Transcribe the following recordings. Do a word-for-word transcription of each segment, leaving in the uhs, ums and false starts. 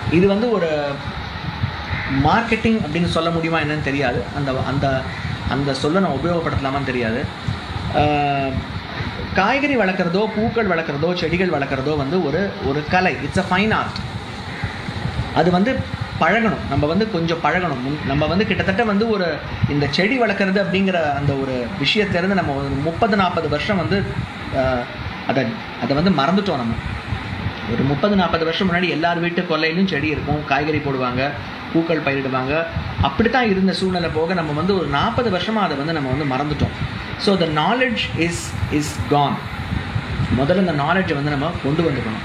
இது வந்து ஒரு மார்க்கெட்டிங் அப்படின்னு சொல்ல முடியுமா என்னன்னு தெரியாது. அந்த அந்த அந்த சொல்ல நான் உபயோகப்படுத்தலாமான்னு தெரியாது. காய்கறி வளர்க்குறதோ, பூக்கள் வளர்க்குறதோ, செடிகள் வளர்க்குறதோ வந்து ஒரு ஒரு கலை. It's a fine art. அது வந்து பழகணும். நம்ம வந்து கொஞ்சம் பழகணும். நம்ம வந்து கிட்டத்தட்ட வந்து ஒரு இந்த செடி வளர்க்குறது அப்படிங்கிற அந்த ஒரு விஷயத்திலேருந்து நம்ம ஒரு முப்பது நாற்பது வருஷம் வந்து அதை அதை வந்து மறந்துட்டோம். நம்ம ஒரு முப்பது நாற்பது வருஷம் முன்னாடி எல்லார் வீட்டு கொல்லையிலும் செடி இருக்கும், காய்கறி போடுவாங்க, பூக்கள் பயிரிடுவாங்க. அப்படித்தான் இருந்த சூழ்நிலை போக நம்ம வந்து ஒரு நாற்பது வருஷமாக அதை வந்து நம்ம வந்து மறந்துட்டோம். So the knowledge is is Khan. முதல்ல இந்த நாலேஜை வந்து நம்ம கொண்டு வந்துக்கணும்.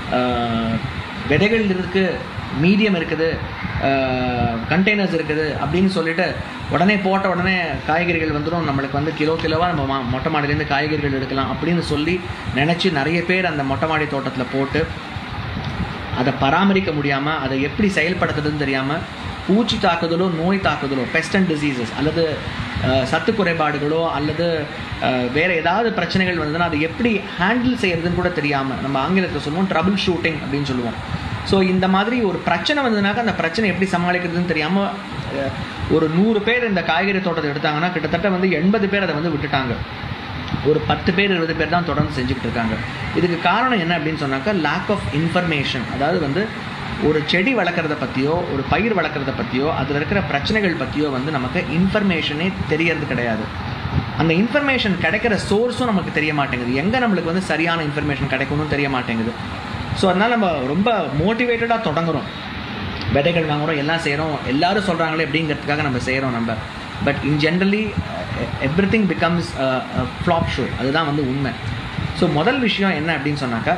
விதைகள் இருக்குது, மீடியம் இருக்குது, கண்டெய்னர்ஸ் இருக்குது அப்படின்னு சொல்லிட்டு உடனே போட்ட உடனே காய்கறிகள் வந்துடும், நம்மளுக்கு வந்து கிலோ கிலோவாக நம்ம மா மொட்டை மாடிலேருந்து காய்கறிகள் எடுக்கலாம் அப்படின்னு சொல்லி நினச்சி நிறைய பேர் அந்த மொட்டை மாடி தோட்டத்தில் போட்டு அதை பராமரிக்க முடியாமல், அதை எப்படி செயல்படுத்துறதுன்னு தெரியாமல், பூச்சி தாக்குதலோ, நோய் தாக்குதலோ, பெஸ்ட் அண்ட் டிசீசஸ் அல்லது சத்து குறைபாடுகளோ அல்லது வேறு ஏதாவது பிரச்சனைகள் வந்ததுன்னா அதை எப்படி ஹேண்டில் செய்கிறதுன்னு கூட தெரியாமல், நம்ம ஆங்கிலத்தில் சொல்லுவோம் ட்ரபிள் ஷூட்டிங் அப்படின்னு சொல்லுவோம். ஸோ இந்த மாதிரி ஒரு பிரச்சனை வந்ததுனாக்கா அந்த பிரச்சனை எப்படி சமாளிக்கிறதுன்னு தெரியாமல் ஒரு நூறு பேர் இந்த காய்கறி தோட்டத்தை எடுத்தாங்கன்னா கிட்டத்தட்ட வந்து எண்பது பேர் அதை வந்து விட்டுட்டாங்க. ஒரு பத்து பேர் இருபது பேர் தான் தொடர்ந்து செஞ்சுக்கிட்டு இருக்காங்க. இதுக்கு காரணம் என்ன அப்படின்னு சொன்னாக்கா லேக் ஆஃப் இன்ஃபர்மேஷன். அதாவது வந்து ஒரு செடி வளர்க்குறத பற்றியோ, ஒரு பயிர் வளர்க்குறத பற்றியோ, அதில் இருக்கிற பிரச்சனைகள் பற்றியோ வந்து நமக்கு இன்ஃபர்மேஷனே தெரியறது கிடையாது. அந்த இன்ஃபர்மேஷன் கிடைக்கிற சோர்ஸும் நமக்கு தெரிய மாட்டேங்குது. எங்கே நம்மளுக்கு வந்து சரியான இன்ஃபர்மேஷன் கிடைக்கணும்னு தெரிய மாட்டேங்குது. ஸோ அதனால் நம்ம ரொம்ப மோட்டிவேட்டடாக தொடங்குறோம், விதைகள் வாங்குகிறோம், எல்லாம் செய்கிறோம், எல்லோரும் சொல்கிறாங்களே அப்படிங்கிறதுக்காக நம்ம செய்கிறோம் நம்ம. But in generally every thing becomes flop show. அதுதான் வந்து உண்மை. ஸோ முதல் விஷயம் என்ன அப்படின்னு சொன்னாக்கா,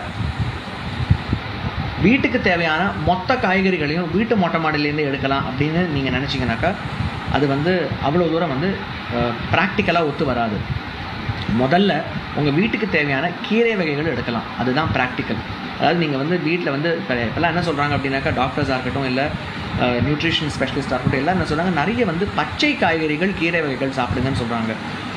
வீட்டுக்கு தேவையான மொத்த காய்கறிகளையும் வீட்டு மொட்டை மாடிலேருந்து எடுக்கலாம் அப்படின்னு நீங்கள் நினச்சிங்கனாக்கா அது வந்து அவ்வளோ தூரம் வந்து ப்ராக்டிக்கலாக ஒத்து வராது. முதல்ல உங்கள் வீட்டுக்கு தேவையான கீரை வகைகள் எடுக்கலாம், அதுதான் ப்ராக்டிக்கல். அதாவது நீங்கள் வந்து வீட்டில் வந்து இப்போல்லாம் என்ன சொல்கிறாங்க அப்படின்னாக்கா, டாக்டர்ஸாக இருக்கட்டும் இல்லை நியூட்ரிஷன் ஸ்பெஷலிஸ்டாக இருக்கட்டும், எல்லாம் என்ன சொல்கிறாங்க, நிறைய வந்து பச்சை காய்கறிகள், கீரை வகைகள் சாப்பிடுங்கன்னு சொல்கிறாங்க.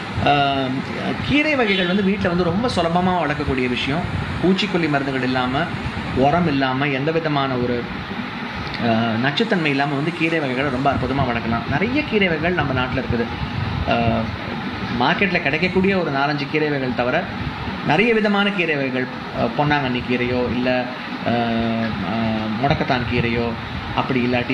கீரை வகைகள் வந்து வீட்டில் வந்து ரொம்ப சுலபமாக வளர்க்கக்கூடிய விஷயம். பூச்சிக்கொல்லி மருந்துகள் இல்லாமல், உரம் இல்லாமல், எந்த விதமான ஒரு நச்சுத்தன்மை இல்லாமல் வந்து கீரை வகைகளை ரொம்ப அற்புதமாக வளர்க்கலாம். நிறைய கீரை வகைகள் நம்ம நாட்டில் இருக்குது. மார்க்கெட்டில் கிடைக்கக்கூடிய ஒரு நாலஞ்சு கீரை வகைகள் தவிர நிறைய விதமான கீரை வகைகள், பொன்னாங்கண்ணி கீரையோ இல்லை முடக்கத்தான் கீரையோ அப்படி இல்லாட்டி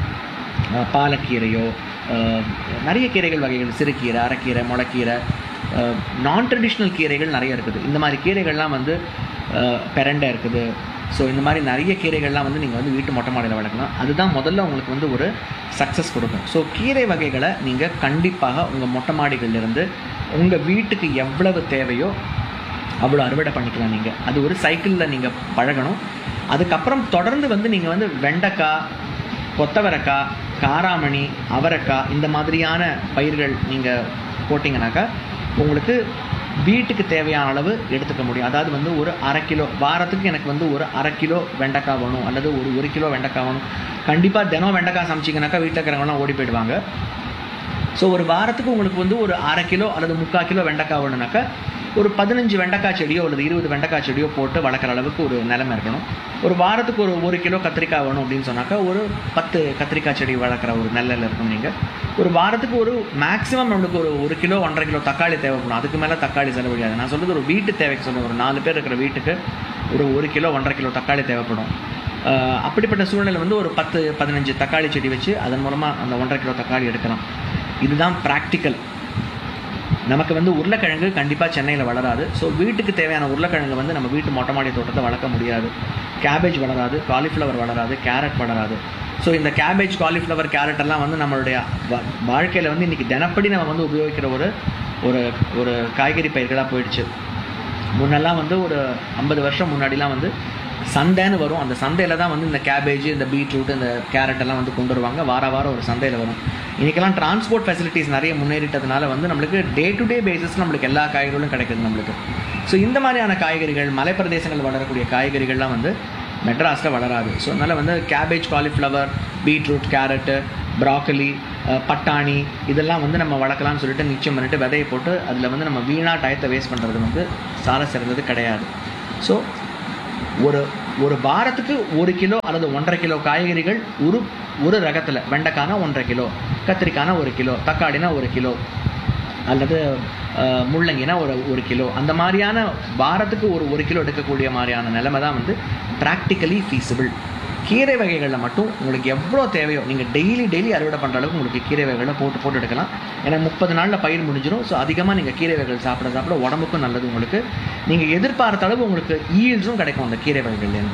பாலக்கீரையோ, நிறைய கீரைகள் வகைகள், சிறுகீரை, அரைக்கீரை, முளைக்கீரை, நான் ட்ரெடிஷ்னல் கீரைகள் நிறைய இருக்குது. இந்த மாதிரி கீரைகள்லாம் வந்து பெரண்டை இருக்குது. ஸோ இந்த மாதிரி நிறைய கீரைகள்லாம் வந்து நீங்கள் வந்து வீட்டு மொட்டை மாடியில் வளர்க்கலாம். அதுதான் முதல்ல உங்களுக்கு வந்து ஒரு சக்ஸஸ் கொடுக்கும். ஸோ கீரை வகைகளை நீங்கள் கண்டிப்பாக உங்கள் மொட்டை மாடிகளிலிருந்து உங்கள் வீட்டுக்கு எவ்வளவு தேவையோ அவ்வளோ அறுவடை பண்ணிக்கலாம். நீங்கள் அது ஒரு சைக்கிளில் நீங்கள் பழகணும். அதுக்கப்புறம் தொடர்ந்து வந்து நீங்கள் வந்து வெண்டைக்காய், கொத்தவரைக்காய், காராமணி, அவரைக்காய் இந்த மாதிரியான பயிர்கள் நீங்கள் போட்டிங்கனாக்கா உங்களுக்கு வீட்டுக்கு தேவையான அளவு எடுத்துக்க முடியும். அதாவது வந்து ஒரு அரை கிலோ வாரத்துக்கு எனக்கு வந்து ஒரு அரை கிலோ வெண்டைக்காய் வேணும் அல்லது ஒரு ஒரு கிலோ வெண்டைக்காய் வேணும். கண்டிப்பாக தினம் வெண்டைக்காய் சமைச்சிங்கனாக்கா வீட்டில் இருக்கிறவங்களாம் ஓடி போயிடுவாங்க. ஸோ ஒரு வாரத்துக்கு உங்களுக்கு வந்து ஒரு அரை கிலோ அல்லது முக்கால் கிலோ வெண்டைக்காய் வேணும்னாக்கா ஒரு பதினஞ்சு வெண்டைக்காய் செடியோ அல்லது இருபது வெண்டைக்காய் செடியோ போட்டு வளர்க்குற அளவுக்கு ஒரு நிலைமை இருக்கணும். ஒரு வாரத்துக்கு ஒரு ஒரு கிலோ கத்திரிக்காய் வேணும் அப்படின்னு சொன்னாக்கா ஒரு பத்து கத்திரிக்காய் செடி வளர்க்குற ஒரு நிலையில் இருக்கணும். நீங்கள் ஒரு வாரத்துக்கு ஒரு மேக்ஸிமம் நம்மளுக்கு ஒரு ஒரு கிலோ ஒன்றரை கிலோ தக்காளி தேவைப்படும். அதுக்கு மேலே தக்காளி செலவழியாது. நான் சொல்கிறது ஒரு வீட்டு தேவைக்கு சொல்லுவேன். ஒரு நாலு பேர் இருக்கிற வீட்டுக்கு ஒரு ஒரு கிலோ ஒன்றரை கிலோ தக்காளி தேவைப்படும். அப்படிப்பட்ட சூழ்நிலை வந்து ஒரு பத்து பதினஞ்சு தக்காளி செடி வச்சு அதன் மூலமாக அந்த ஒன்றரை கிலோ தக்காளி எடுக்கலாம். இதுதான் ப்ராக்டிக்கல். நமக்கு வந்து உருளைக்கிழங்கு கண்டிப்பாக சென்னையில் வளராது. ஸோ வீட்டுக்கு தேவையான உருளைக்கிழங்கு வந்து நம்ம வீட்டு மொட்டை மாடி தோட்டத்தை வளர்க்க முடியாது. கேபேஜ் வளராது, காலிஃப்ளவர் வளராது, கேரட் வளராது. ஸோ இந்த கேபேஜ், காலிஃப்ளவர், கேரட் எல்லாம் வந்து நம்மளுடைய வாழ்க்கையில் வந்து இன்றைக்கி தினப்படி நம்ம வந்து உபயோகிக்கிற ஒரு ஒரு ஒரு காய்கறி பயிர்களாக போயிடுச்சு. முன்னெல்லாம் வந்து ஒரு ஐம்பது வருஷம் முன்னாடிலாம் வந்து சந்தைன்னு வரும். அந்த சந்தையில் தான் வந்து இந்த கேபேஜ், இந்த பீட்ரூட், இந்த கேரட் எல்லாம் வந்து கொண்டு வருவாங்க. வார வாரம் ஒரு சந்தையில் வரும். இன்றைக்கெல்லாம் டிரான்ஸ்போர்ட் ஃபெசிலிட்டிஸ் நிறைய முன்னேறிட்டதுனால வந்து நம்மளுக்கு டே டு டே பேசிஸ் நம்மளுக்கு எல்லா காய்கறிகளும் கிடைக்குது நம்மளுக்கு. ஸோ இந்த மாதிரியான காய்கறிகள், மலைப்பிரதேசங்கள் வளரக்கூடிய காய்கறிகள்லாம் வந்து மெட்ராஸில் வளராது. ஸோ அதனால் வந்து cabbage, cauliflower, beetroot, carrot, broccoli, பட்டாணி இதெல்லாம் வந்து நம்ம வளர்க்கலாம்னு சொல்லிட்டு நிச்சயம் பண்ணிட்டு விதையை போட்டு அதில் வந்து நம்ம வீணாக டயத்தை வேஸ்ட் பண்ணுறது வந்து சால சிறந்தது கிடையாது. ஸோ ஒரு ஒரு வாரத்துக்கு ஒரு கிலோ அல்லது ஒன்றரை கிலோ காய்கறிகள் ஒரு ஒரு ரகத்தில், வெண்டைக்கானா ஒன்றரை கிலோ, கத்திரிக்கானா ஒரு கிலோ, தக்காளினா ஒரு கிலோ, அல்லது முள்ளங்கினா ஒரு ஒரு கிலோ, அந்த மாதிரியான வாரத்துக்கு ஒரு ஒரு கிலோ எடுக்கக்கூடிய மாதிரியான நிலைமை தான் வந்து ப்ராக்டிக்கலி ஃபீஸிபிள். கீரை வகைகளில் மட்டும் உங்களுக்கு எவ்வளோ தேவையோ நீங்கள் டெய்லி டெய்லி அறுவடை பண்ணுற அளவுக்கு உங்களுக்கு கீரை வகைகளை போட்டு போட்டு எடுக்கலாம். ஏன்னா முப்பது நாளில் பயிர் முடிஞ்சிடும். ஸோ அதிகமாக நீங்கள் கீரை வகைகள் சாப்பிட சாப்பிட உடம்புக்கும் நல்லது. உங்களுக்கு நீங்கள் எதிர்பார்த்த அளவு உங்களுக்கு ஈல்ஸும் கிடைக்கும் அந்த கீரை வகைகள்லேருந்து.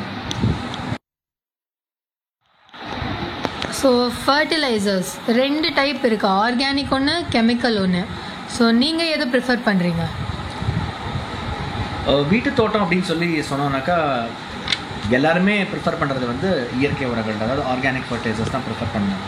ஸோ ஃபர்டிலைசர்ஸ் ரெண்டு டைப் இருக்குது, ஆர்கானிக் ஒன்று, கெமிக்கல் ஒன்று. ஸோ நீங்கள் எது ப்ரிஃபர் பண்ணுறீங்க? வீட்டு தோட்டம் அப்படின்னு சொல்லி சொன்னோன்னாக்கா எல்லாருமே ப்ரிஃபர் பண்ணுறது வந்து இயற்கை உரங்கள், அதாவது ஆர்கானிக் ஃபர்டிலைசர்ஸ் தான் ப்ரிஃபர் பண்ணுவோம்.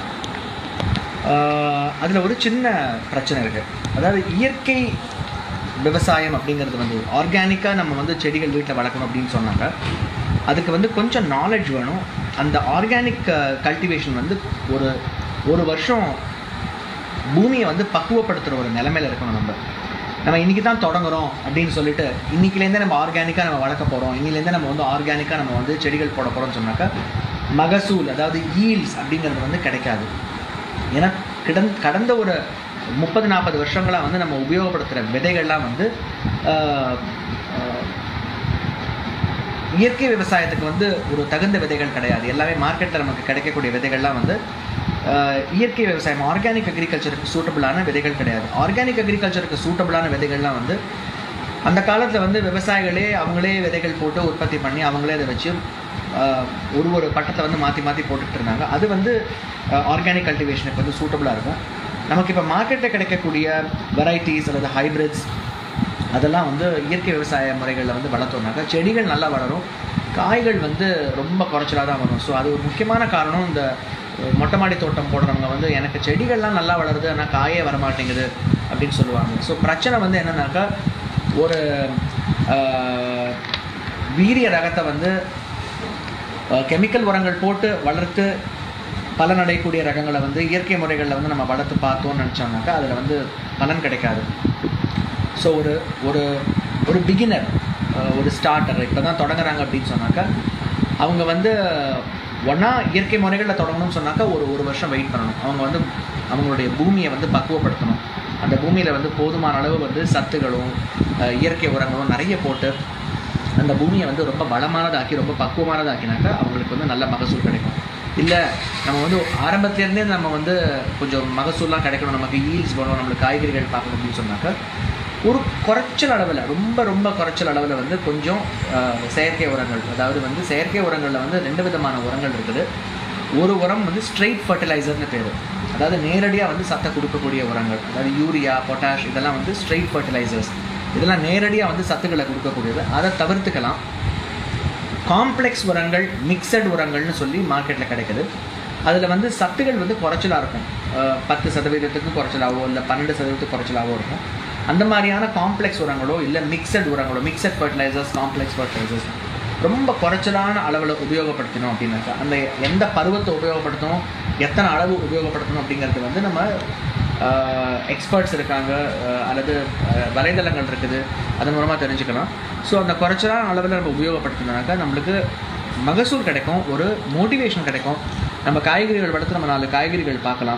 அதில் ஒரு சின்ன பிரச்சனை இருக்குது. அதாவது இயற்கை விவசாயம் அப்படிங்கிறது வந்து ஆர்கானிக்காக நம்ம வந்து செடிகள் வீட்டில் வளர்க்கணும் அப்படின்னு சொன்னாக்கா அதுக்கு வந்து கொஞ்சம் நாலேஜ் வேணும். அந்த ஆர்கானிக் கல்டிவேஷன் வந்து ஒரு ஒரு வருஷம் பூமியை வந்து பக்குவப்படுத்துகிற ஒரு நிலைமையில் இருக்கணும். நம்ம நம்ம இன்றைக்கி தான் தொடங்குறோம் அப்படின்னு சொல்லிட்டு இன்றைக்கிலேருந்தே நம்ம ஆர்கானிக்காக நம்ம வளர்க்க போகிறோம், இன்னிலேருந்தே நம்ம வந்து ஆர்கானிக்காக நம்ம வந்து செடிகள் போட போகிறோம்னு சொன்னாக்கா மகசூல், அதாவது ஈல்ஸ் அப்படிங்கிறது வந்து கிடைக்காது. ஏன்னா கிடந் கடந்த ஒரு முப்பது நாற்பது வருஷங்களாக வந்து நம்ம உபயோகப்படுத்துகிற விதைகள்லாம் வந்து இயற்கை விவசாயத்துக்கு வந்து ஒரு தகுந்த விதைகள் கிடையாது. எல்லாமே மார்க்கெட்டில் நமக்கு கிடைக்கக்கூடிய விதைகள்லாம் வந்து இயற்கை விவசாயம், ஆர்கானிக் அக்ரிகல்ச்சருக்கு சூட்டபிளான விதைகள் கிடையாது. ஆர்கானிக் அக்ரிகல்ச்சருக்கு சூட்டபிளான விதைகள்லாம் வந்து அந்த காலத்தில் வந்து விவசாயிகளே அவங்களே விதைகள் போட்டு உற்பத்தி பண்ணி அவங்களே அதை வச்சு ஒரு ஒரு பட்டத்தை வந்து மாற்றி மாற்றி போட்டுக்கிட்டு இருந்தாங்க. அது வந்து ஆர்கானிக் கல்டிவேஷனுக்கு வந்து சூட்டபிளாக இருக்கும். நமக்கு இப்போ மார்க்கெட்டில் கிடைக்கக்கூடிய வெரைட்டிஸ் அல்லது ஹைப்ரிட்ஸ் அதெல்லாம் வந்து இயற்கை விவசாய முறைகளில் வந்து வளர்த்தோம்னாக்கா செடிகள் நல்லா வளரும், காய்கள் வந்து ரொம்ப குறைச்சலாக தான் வரும். ஸோ அது ஒரு முக்கியமான காரணம். இந்த மொட்டை மாடி தோட்டம் போடுறவங்க வந்து எனக்கு செடிகள்லாம் நல்லா வளருது ஆனால் காயே வரமாட்டேங்குது அப்படின்னு சொல்லுவாங்க. ஸோ பிரச்சனை வந்து என்னன்னாக்கா ஒரு வீரிய ரகத்தை வந்து கெமிக்கல் உரங்கள் போட்டு வளர்த்து பலனடையக்கூடிய ரகங்களை வந்து இயற்கை முறைகளில் வந்து நம்ம வளர்த்து பார்த்தோம்னு நினச்சோம்னாக்கா அதில் வந்து பலன் கிடைக்காது. ஸோ ஒரு ஒரு ஒரு பிகினர், ஒரு ஸ்டார்டர் இப்போ தான் தொடங்குறாங்க அப்படின்னு சொன்னாக்கா அவங்க வந்து ஒன்றா இயற்கை முறைகளில் தொடங்கணும்னு சொன்னாக்கா ஒரு ஒரு வருஷம் வெயிட் பண்ணணும். அவங்க வந்து அவங்களுடைய பூமியை வந்து பக்குவப்படுத்தணும். அந்த பூமியில் வந்து போதுமான அளவு வந்து சத்துகளும் இயற்கை உரங்களும் நிறைய போட்டு அந்த பூமியை வந்து ரொம்ப பலமானதாக்கி ரொம்ப பக்குவமானதாக்கினாக்கா அவங்களுக்கு வந்து நல்ல மகசூல் கிடைக்கும். இல்லை நம்ம வந்து ஆரம்பத்துலேருந்தே நம்ம வந்து கொஞ்சம் மகசூல்லாம் கிடைக்கணும், நமக்கு ஈல்ஸ் வேணும், நம்மளுக்கு காய்கறிகள் பார்க்கணும் அப்படின்னு சொன்னாக்கா ஒரு குறைச்சல் அளவில், ரொம்ப ரொம்ப குறைச்சல் அளவில் வந்து கொஞ்சம் செயற்கை உரங்கள், அதாவது வந்து செயற்கை உரங்களில் வந்து ரெண்டு விதமான உரங்கள் இருக்குது. ஒரு உரம் வந்து ஸ்ட்ரெயிட் ஃபர்டிலைசர்னு பேர், அதாவது நேரடியாக வந்து சத்தை கொடுக்கக்கூடிய உரங்கள், அதாவது யூரியா, பொட்டாஷ் இதெல்லாம் வந்து ஸ்ட்ரெயிட் ஃபர்டிலைசர்ஸ். இதெல்லாம் நேரடியாக வந்து சத்துக்களை கொடுக்கக்கூடியது. அதை தவிர்த்துக்கலாம். காம்ப்ளெக்ஸ் உரங்கள், மிக்சட் உரங்கள்னு சொல்லி மார்க்கெட்டில் கிடைக்குது. அதில் வந்து சத்துகள் வந்து குறைச்சலாக இருக்கும், பத்து சதவீதத்துக்கு குறைச்சலாகவோ இல்லை பன்னெண்டு சதவீதத்துக்கு குறைச்சலாகவோ இருக்கும். அந்த மாதிரியான காம்ப்ளெக்ஸ் உரங்களோ இல்லை mixed உரங்களோ, mixed fertilisers, complex fertilisers ரொம்ப குறைச்சலான அளவில் உபயோகப்படுத்தணும் அப்படின்னாக்கா அந்த எந்த பருவத்தை உபயோகப்படுத்தணும், எத்தனை அளவு உபயோகப்படுத்தணும் அப்படிங்கிறது வந்து நம்ம எக்ஸ்பர்ட்ஸ் இருக்காங்க அல்லது வலைதளங்கள் இருக்குது, அதன் மூலமாக தெரிஞ்சுக்கலாம். ஸோ அந்த குறைச்சலான அளவில் நம்ம உபயோகப்படுத்தினாக்கா நம்மளுக்கு மகசூல் கிடைக்கும், ஒரு மோட்டிவேஷன் கிடைக்கும். நம்ம காய்கறிகள் வளர்த்து நம்ம நாலு காய்கறிகள் பார்க்கலாம்.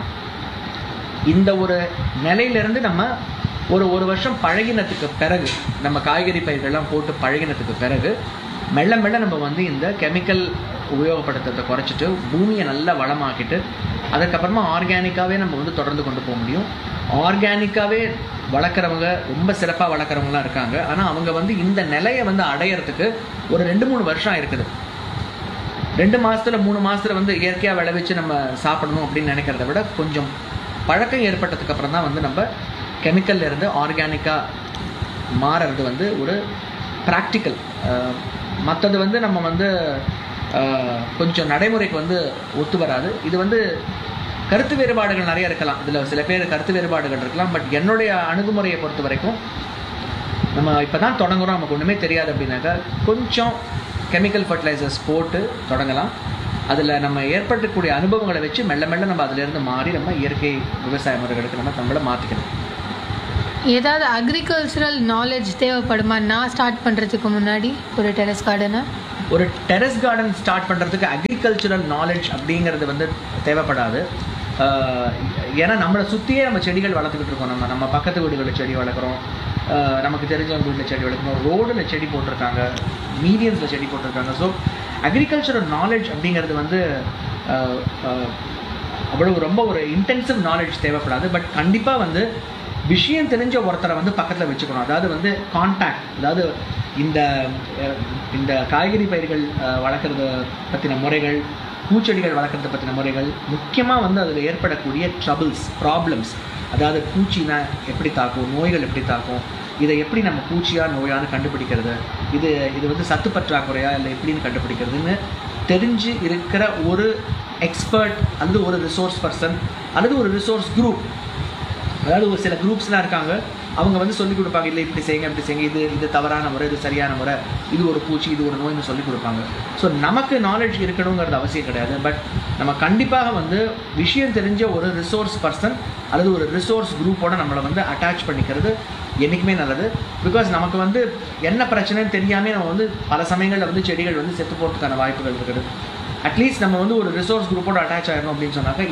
இந்த ஒரு நிலையிலேருந்து நம்ம ஒரு ஒரு வருஷம் பழகினத்துக்கு பிறகு, நம்ம காய்கறி பயிர்கள்லாம் போட்டு பழகினத்துக்கு பிறகு மெல்ல மெல்ல நம்ம வந்து இந்த கெமிக்கல் உபயோகப்படுத்துறதை குறைச்சிட்டு பூமியை நல்லா வளமாக்கிட்டு அதுக்கப்புறமா ஆர்கானிக்காகவே நம்ம வந்து தொடர்ந்து கொண்டு போக முடியும். ஆர்கானிக்காகவே வளர்க்குறவங்க ரொம்ப சிறப்பாக வளர்க்குறவங்களாம் இருக்காங்க. ஆனால் அவங்க வந்து இந்த நிலையை வந்து அடையிறதுக்கு ஒரு ரெண்டு மூணு வருஷம் இருக்குது. ரெண்டு மாதத்தில் மூணு மாதத்தில் வந்து இயற்கையாக விளைவிச்சு நம்ம சாப்பிடணும் அப்படின்னு நினைக்கிறத விட கொஞ்சம் பழக்கம் ஏற்பட்டதுக்கு அப்புறம் தான் வந்து நம்ம கெமிக்கல்ல இருந்து ஆர்கானிக்காக மாறுறது வந்து ஒரு ப்ராக்டிக்கல். மற்றது வந்து நம்ம வந்து கொஞ்சம் நடைமுறைக்கு வந்து ஒத்து வராது. இது வந்து கருத்து வேறுபாடுகள் நிறைய இருக்கலாம், இதில் சில பேர் கருத்து வேறுபாடுகள் இருக்கலாம். பட் என்னுடைய அணுகுமுறையை பொறுத்த வரைக்கும் நம்ம இப்போ தான் தொடங்குகிறோம், நமக்கு ஒன்றுமே தெரியாது அப்படின்னாக்கா கொஞ்சம் கெமிக்கல் ஃபர்டிலைசர்ஸ் போட்டு தொடங்கலாம். அதில் நம்ம ஏற்பட்டக்கூடிய அனுபவங்களை வச்சு மெல்ல மெல்ல நம்ம அதிலேருந்து மாறி நம்ம இயற்கை விவசாய முறைகளுக்கு நம்ம நம்மளை மாற்றிக்கணும். ஏதாவது அக்ரிகல்ச்சரல் நாலேஜ் தேவைப்படுமா நான் ஸ்டார்ட் பண்ணுறதுக்கு முன்னாடி ஒரு டெரஸ் கார்டனை? ஒரு டெரஸ் கார்டன் ஸ்டார்ட் பண்ணுறதுக்கு அக்ரிகல்ச்சுரல் நாலேஜ் அப்படிங்கிறது வந்து தேவைப்படாது. ஏன்னா நம்மளை சுற்றியே நம்ம செடிகள் வளர்த்துக்கிட்டு இருக்கோம். நம்ம நம்ம பக்கத்து வீடுகளில் செடி வளர்க்குறோம், நமக்கு தெரிஞ்சவங்க வீட்டில் செடி வளர்க்குறோம், ரோடில் செடி போட்டிருக்காங்க, மீடியம்ஸில் செடி போட்டிருக்காங்க. ஸோ அக்ரிகல்ச்சுரல் நாலேஜ் அப்படிங்கிறது வந்து அவ்வளவு ரொம்ப ஒரு இன்டென்சிவ் நாலேஜ் தேவைப்படாது. பட் கண்டிப்பாக வந்து விஷயம் தெரிஞ்ச ஒருத்தரை வந்து பக்கத்தில் வச்சுக்கணும். அதாவது வந்து கான்டாக்ட், அதாவது இந்த இந்த காய்கறி பயிர்கள் வளர்க்குறத பற்றின முறைகள், பூச்செடிகள் வளர்க்குறத பற்றின முறைகள், முக்கியமாக வந்து அதில் ஏற்படக்கூடிய ட்ரபிள்ஸ், ப்ராப்ளம்ஸ், அதாவது பூச்சினா எப்படி தாக்கும், நோய்கள் எப்படி தாக்கும், இதை எப்படி நம்ம பூச்சியாக நோயான்னு கண்டுபிடிக்கிறது, இது இது வந்து சத்து பற்றாக்குறையா இல்லை எப்படின்னு கண்டுபிடிக்கிறதுன்னு தெரிஞ்சு இருக்கிற ஒரு எக்ஸ்பர்ட் அல்லது ஒரு ரிசோர்ஸ் பர்சன் அல்லது ஒரு ரிசோர்ஸ் குரூப், அதாவது ஒரு சில குரூப்ஸ்லாம் இருக்காங்க, அவங்க வந்து சொல்லிக் கொடுப்பாங்க, இல்லை இப்படி செய்யுங்க இப்படி செய்யுங்க, இது இது தவறான முறை, இது சரியான முறை, இது ஒரு பூச்சி, இது ஒரு நோய்னு சொல்லிக் கொடுப்பாங்க. ஸோ நமக்கு நாலேஜ் இருக்கணுங்கிறது அவசியம் கிடையாது. பட் நம்ம கண்டிப்பாக வந்து விஷயம் தெரிஞ்ச ஒரு ரிசோர்ஸ் பர்சன் அல்லது ஒரு ரிசோர்ஸ் குரூப்போட நம்மளை வந்து அட்டாச் பண்ணிக்கிறது என்றைக்குமே நல்லது. பிகாஸ் நமக்கு வந்து என்ன பிரச்சனைன்னு தெரியாமல் நம்ம வந்து பல சமயங்களில் வந்து செடிகள் வந்து செத்து போகிறதுக்கான வாய்ப்புகள் இருக்குது. அட்லீஸ்ட் நம்ம வந்து ஒரு ரிசோர்ஸ் குரூப்போட அட்டாச் ஆகிடணும் அப்படின்னு சொன்னாக்க